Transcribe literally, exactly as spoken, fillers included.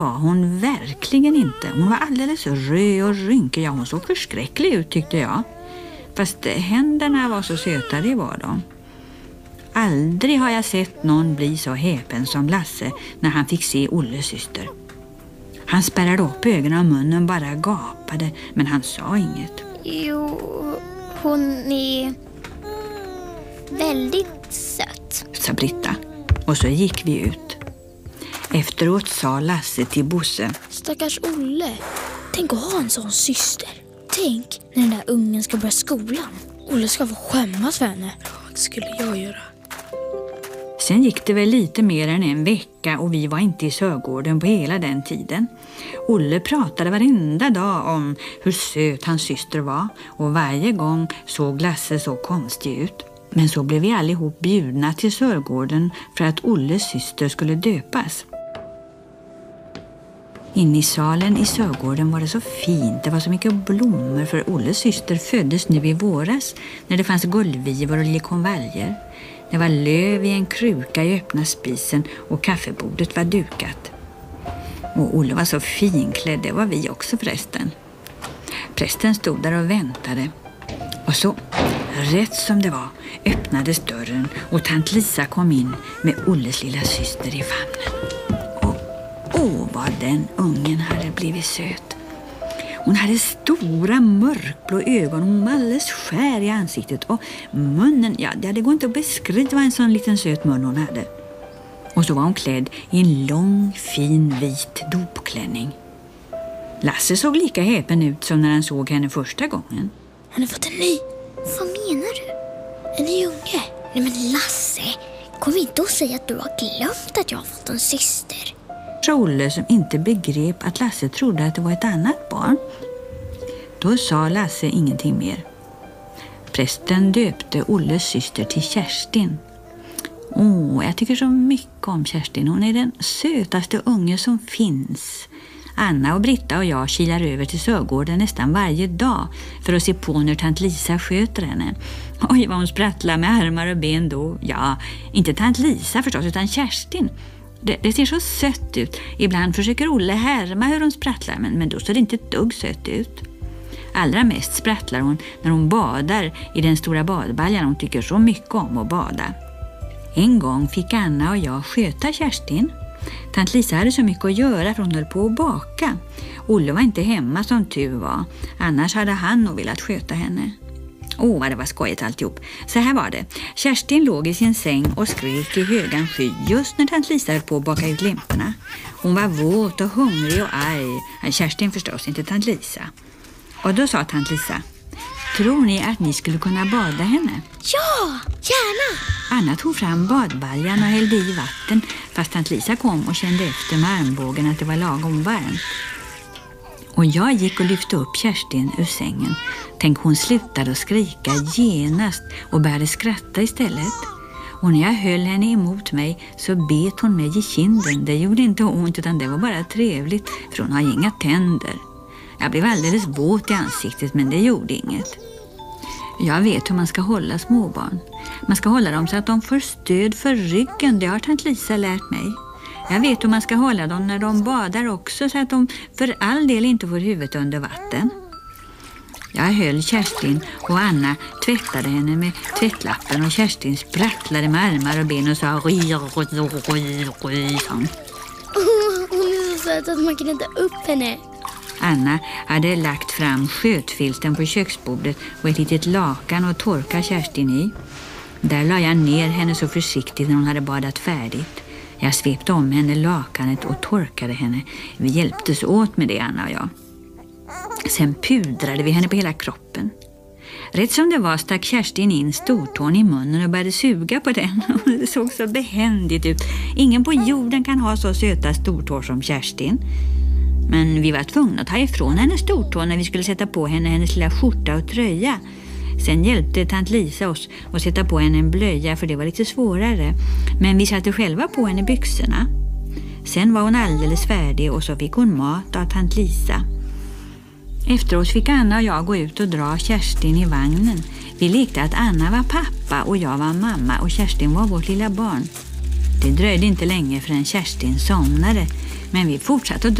Ja, hon verkligen inte. Hon var alldeles röd och rynkig. Ja, hon såg förskräcklig ut tyckte jag. Fast händerna var så söta, det var de. Aldrig har jag sett någon bli så häpen som Lasse när han fick se Olles syster. Han spärrade upp ögonen och munnen bara gapade, men han sa inget. Jo, hon är väldigt söt, sa Britta. Och så gick vi ut. Efteråt sa Lasse till Bosse. Stackars Olle. Tänk att ha en sån syster. Tänk när den där ungen ska börja skolan. Olle ska få skämmas för henne. Det skulle jag göra. Sen gick det väl lite mer än en vecka och vi var inte i Sörgården på hela den tiden. Olle pratade varenda dag om hur söt hans syster var och varje gång såg Lasse så konstig ut. Men så blev vi allihop bjudna till Sörgården för att Olles syster skulle döpas. Inne i salen i Sörgården var det så fint. Det var så mycket blommor för Olles syster föddes nu i våras när det fanns gullvivor och liljekonvaljer. Det var löv i en kruka i öppna spisen och kaffebordet var dukat. Och Olle var så finklädd, det var vi också förresten. Prästen stod där och väntade. Och så, rätt som det var, öppnades dörren och tant Lisa kom in med Olles lilla syster i famnen. Och åh, vad den ungen hade blivit söt. Hon hade stora mörkblå ögon, hon var alldeles skär i ansiktet och munnen, ja det går inte att beskriva en sån liten söt mun hon hade. Och så var hon klädd i en lång, fin, vit dopklänning. Lasse såg lika häpen ut som när han såg henne första gången. Han har fått en ny. Vad menar du? En ny unge. Nej men Lasse, kom inte och säga att du har glömt att jag har fått en syster. Olle som inte begrep att Lasse trodde att det var ett annat barn. Då sa Lasse ingenting mer. Prästen döpte Olles syster till Kerstin. Åh, jag tycker så mycket om Kerstin. Hon är den sötaste unge som finns. Anna och Britta och jag kilar över till Sörgården nästan varje dag för att se på när tant Lisa sköter henne. Oj, vad hon sprattlar med armar och ben då. Ja, inte tant Lisa förstås utan Kerstin. Det, det ser så sött ut. Ibland försöker Olle härma hur hon sprattlar men, men då ser det inte ett dugg sött ut. Allra mest sprattlar hon när hon badar i den stora badbaljan. Hon tycker så mycket om att bada. En gång fick Anna och jag sköta Kerstin. Tant Lisa hade så mycket att göra för hon höll på att baka. Olle var inte hemma som tur var. Annars hade han nog velat sköta henne. Åh, vad det var skojigt alltihop. Så här var det. Kerstin låg i sin säng och skrek i högan sky just när tant Lisa höll på att baka ut limporna. Hon var våt och hungrig och arg. Kerstin förstås, inte tant Lisa. Och då sa tant Lisa, tror ni att ni skulle kunna bada henne? Ja, gärna! Anna tog fram badbaljan och hällde i vatten fast tant Lisa kom och kände efter med armbågen att det var lagom varmt. Och jag gick och lyfte upp Kerstin ur sängen. Tänk, hon slutade att skrika genast och började skratta istället. Och när jag höll henne emot mig så bet hon mig i kinden. Det gjorde inte ont utan det var bara trevligt för hon har inga tänder. Jag blev alldeles våt i ansiktet men det gjorde inget. Jag vet hur man ska hålla småbarn. Man ska hålla dem så att de får stöd för ryggen. Det har tant Lisa lärt mig. Jag vet hur man ska hålla dem när de badar också så att de för all del inte får huvudet under vatten. Jag höll Kerstin och Anna tvättade henne med tvättlappen och Kerstin sprattlade med armar och ben och sa ry, ry, ry, ry, sån. Hon är så söt att man kan inte upp henne. Anna hade lagt fram skötfilten på köksbordet och ett litet lakan och torka Kerstin i. Där la jag ner henne så försiktigt när hon hade badat färdigt. Jag svepte om henne lakanet och torkade henne. Vi hjälptes åt med det, Anna och jag. Sen pudrade vi henne på hela kroppen. Rätt som det var stack Kerstin in stortån i munnen och började suga på den. Det såg så behändigt ut. Ingen på jorden kan ha så söta stortår som Kerstin. Men vi var tvungna att ta ifrån henne stortån när vi skulle sätta på henne hennes lilla skjorta och tröja. Sen hjälpte tant Lisa oss att sätta på henne en blöja för det var lite svårare. Men vi satte själva på henne byxorna. Sen var hon alldeles färdig och så fick hon mat av tant Lisa. Efteråt fick Anna och jag gå ut och dra Kerstin i vagnen. Vi lekte att Anna var pappa och jag var mamma och Kerstin var vårt lilla barn. Det dröjde inte länge förrän Kerstin somnade. Men vi fortsatte att